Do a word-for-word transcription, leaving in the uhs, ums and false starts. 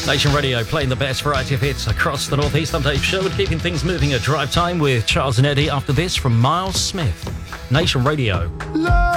Nation Radio playing the best variety of hits across the Northeast. I'm Dave Sherwood, keeping things moving at drive time with Charles and Eddie after this from Miles Smith. Nation Radio. Love.